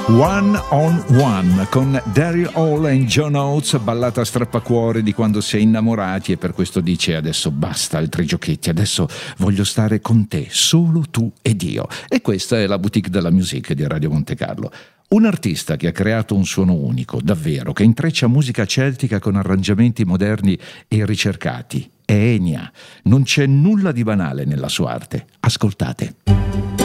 One on One con Daryl Hall e John Oates, ballata a strappacuore di quando si è innamorati, e per questo dice: adesso basta altri giochetti, adesso voglio stare con te, solo tu ed io. E questa è la boutique della musique di Radio Monte Carlo. Un artista che ha creato un suono unico, davvero, che intreccia musica celtica con arrangiamenti moderni e ricercati. È Enya. Non c'è nulla di banale nella sua arte. Ascoltate.